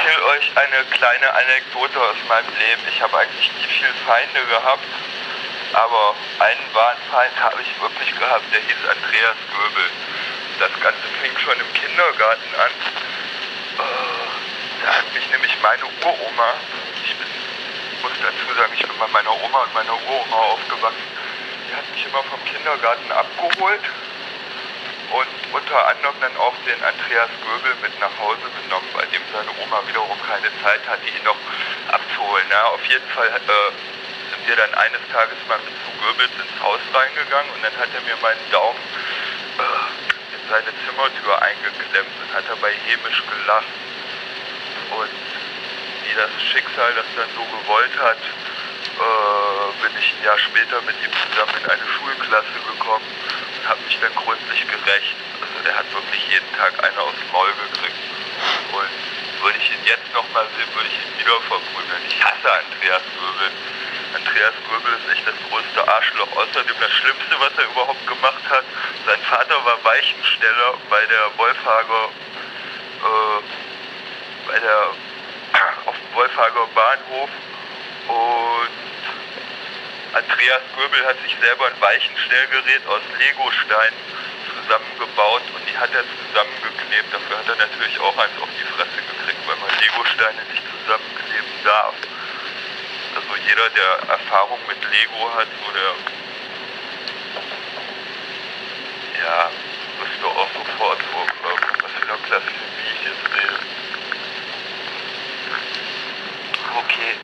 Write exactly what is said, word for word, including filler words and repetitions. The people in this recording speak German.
erzähle euch eine kleine Anekdote aus meinem Leben. Ich habe eigentlich nie viele Feinde gehabt, aber einen wahren Feind habe ich wirklich gehabt, der hieß Andreas Göbel. Das Ganze fing schon im Kindergarten an. Da hat mich nämlich meine Uroma, ich bin, muss dazu sagen, ich bin bei meiner Oma und meiner Uroma aufgewachsen, die hat mich immer vom Kindergarten abgeholt und unter anderem dann auch den Andreas Göbel mit nach Hause genommen, bei dem seine Oma wiederum keine Zeit hatte, ihn noch abzuholen. Na, auf jeden Fall äh, sind wir dann eines Tages mal mit zu Göbels ins Haus reingegangen und dann hat er mir meinen Daumen äh, in seine Zimmertür eingeklemmt und hat dabei hämisch gelacht. Und wie das Schicksal das dann so gewollt hat, äh, bin ich ein Jahr später mit ihm zusammen in eine Schulklasse gekommen und habe mich dann gründlich gerächt. Also der hat wirklich jeden Tag eine aufs Maul gekriegt. Und würde ich ihn jetzt nochmal sehen, würde ich ihn wieder verprügeln. Ich hasse Andreas Göbel. Andreas Göbel ist echt das größte Arschloch. Außerdem das Schlimmste, was er überhaupt gemacht hat, sein Vater war Weichensteller bei der Wolfhager, äh, bei der, auf dem Wolfhager Bahnhof, und Andreas Göbel hat sich selber ein Weichenstellgerät aus Legosteinen zusammengebaut und die hat er zusammengeklebt. Dafür hat er natürlich auch eins auf die Fresse gekriegt, weil man Legosteine nicht zusammenkleben darf. Also jeder, der Erfahrung mit Lego hat, so der, ja, wüsste auch sofort, wo, was für eine Klasse, wie ich jetzt rede. Okay,